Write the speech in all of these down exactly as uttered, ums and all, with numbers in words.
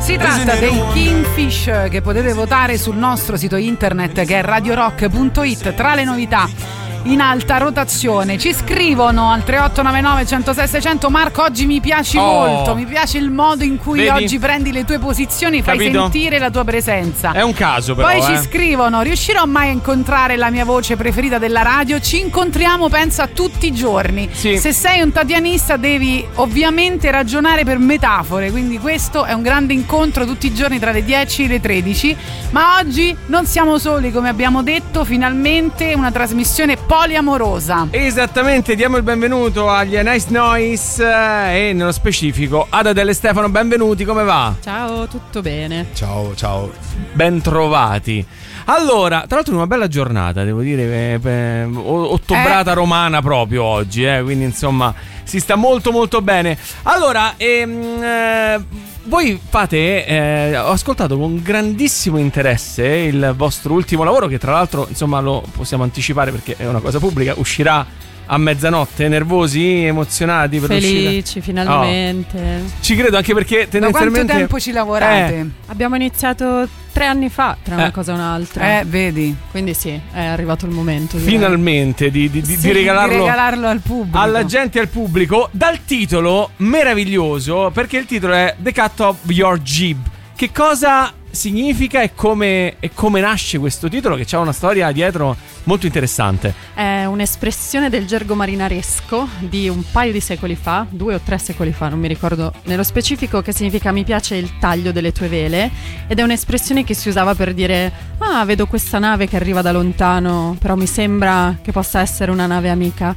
Si tratta dei Kingfish, che potete votare sul nostro sito internet che è radio rock punto it. Tra le novità in alta rotazione ci scrivono al tre otto nove nove, uno zero sei, seicento: Marco, oggi mi piaci oh. molto, mi piace il modo in cui Vedi? oggi prendi le tue posizioni, fai Capito? Sentire la tua presenza. È un caso però. Poi eh. ci scrivono: riuscirò mai a incontrare la mia voce preferita della radio? Ci incontriamo, pensa, tutti i giorni. Sì. Se sei un tatianista devi ovviamente ragionare per metafore, quindi questo è un grande incontro tutti i giorni tra le dieci e le tredici. Ma oggi non siamo soli, come abbiamo detto, finalmente una trasmissione poliamorosa. Esattamente, diamo il benvenuto agli A Nice Noise eh, e nello specifico ad Adele e Stefano. Benvenuti, come va? Ciao, tutto bene. Ciao, ciao. Ben trovati. Allora, tra l'altro una bella giornata, devo dire, eh, eh, ottobrata eh. romana proprio oggi, eh, quindi insomma si sta molto molto bene. Allora, ehm, eh, voi fate, eh, ho ascoltato con grandissimo interesse il vostro ultimo lavoro, che tra l'altro insomma lo possiamo anticipare perché è una cosa pubblica, uscirà a mezzanotte. Nervosi, emozionati per Felici, l'uscita? finalmente. Oh. Ci credo, anche perché tendenzialmente... Da quanto tempo ci lavorate? Eh. Abbiamo iniziato tre anni fa, tra una Eh. cosa e un'altra. Eh, vedi. Quindi sì, è arrivato il momento. direi. Finalmente di, di, di, Sì, di regalarlo, di regalarlo al pubblico. alla gente e al pubblico, dal titolo meraviglioso, perché il titolo è The Cut of Your Jib. Che cosa significa e come, e come nasce questo titolo, che ha una storia dietro molto interessante? È un'espressione del gergo marinaresco di un paio di secoli fa, due o tre secoli fa, non mi ricordo nello specifico, che significa mi piace il taglio delle tue vele, ed è un'espressione che si usava per dire ah, vedo questa nave che arriva da lontano, però mi sembra che possa essere una nave amica.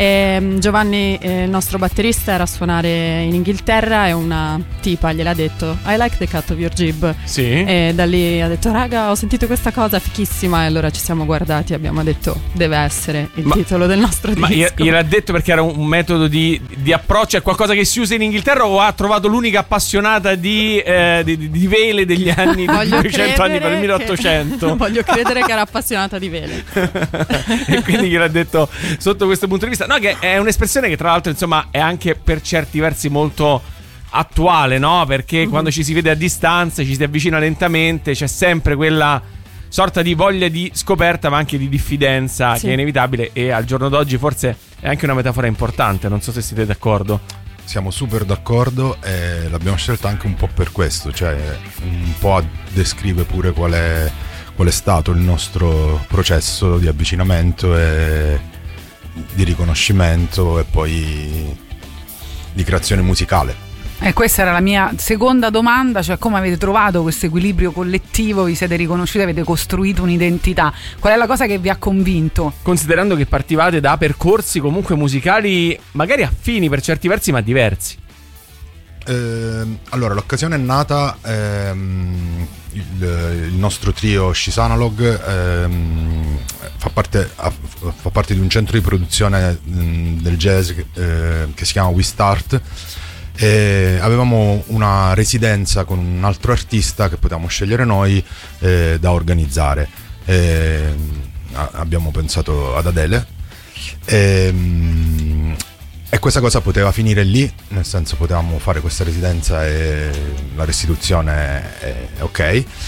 E Giovanni, eh, il nostro batterista, era a suonare in Inghilterra e una tipa gliel'ha detto I like the cut of your jib. Sì. E da lì ha detto raga, ho sentito questa cosa fichissima, e allora ci siamo guardati e abbiamo detto deve essere il ma, titolo del nostro ma disco. Ma gliel'ha detto perché era un metodo di, di approccio, è qualcosa che si usa in Inghilterra, o ha trovato l'unica appassionata di, eh, di, di vele degli anni duecento anni per il milleottocento? Che, voglio credere che era appassionata di vele. E quindi gliel'ha detto sotto questo punto di vista. No, che è un'espressione che tra l'altro insomma è anche per certi versi molto attuale, no? Perché mm-hmm. quando ci si vede a distanza, ci si avvicina lentamente, c'è sempre quella sorta di voglia di scoperta, ma anche di diffidenza, sì, che è inevitabile, e al giorno d'oggi forse è anche una metafora importante. Non so se siete d'accordo. Siamo super d'accordo, e l'abbiamo scelta anche un po' per questo, cioè un po' descrive pure qual è, qual è stato il nostro processo di avvicinamento e di riconoscimento e poi di creazione musicale. E questa era la mia seconda domanda, cioè come avete trovato questo equilibrio collettivo, vi siete riconosciuti, avete costruito un'identità, qual è la cosa che vi ha convinto? Considerando che partivate da percorsi comunque musicali magari affini per certi versi ma diversi. Eh, allora l'occasione è nata, ehm, il, il nostro trio Scisanalog ehm, fa, parte, fa parte di un centro di produzione mh, del jazz eh, che si chiama We Start. E avevamo una residenza con un altro artista che potevamo scegliere noi eh, da organizzare. E, a, abbiamo pensato ad Adele e, e questa cosa poteva finire lì, nel senso potevamo fare questa residenza e la restituzione è, è ok,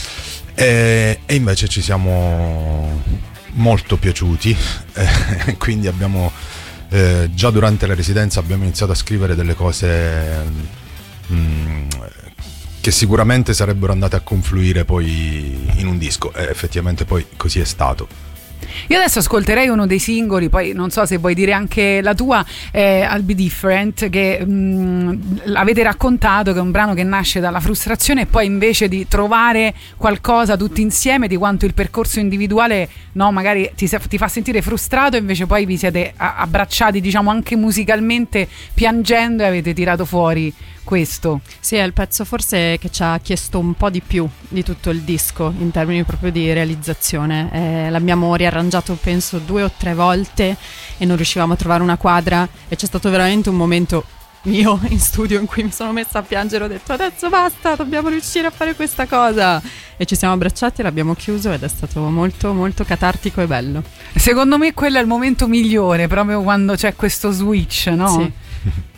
e, e invece ci siamo molto piaciuti e quindi abbiamo Eh, già durante la residenza abbiamo iniziato a scrivere delle cose mh, che sicuramente sarebbero andate a confluire poi in un disco, e effettivamente poi così è stato. Io adesso ascolterei uno dei singoli, poi non so se vuoi dire anche la tua, eh, I'll Be Different, che mh, avete raccontato che è un brano che nasce dalla frustrazione e poi invece di trovare qualcosa tutti insieme, di quanto il percorso individuale, no, magari ti, ti fa sentire frustrato, e invece poi vi siete abbracciati, diciamo, anche musicalmente, piangendo, e avete tirato fuori questo. Sì, è il pezzo forse che ci ha chiesto un po' di più di tutto il disco in termini proprio di realizzazione. Eh, l'abbiamo riarrangiato penso due o tre volte e non riuscivamo a trovare una quadra, e c'è stato veramente un momento mio in studio in cui mi sono messa a piangere, ho detto adesso basta, dobbiamo riuscire a fare questa cosa, e ci siamo abbracciati, l'abbiamo chiuso ed è stato molto molto catartico e bello. Secondo me quello è il momento migliore, proprio quando c'è questo switch, no? Sì.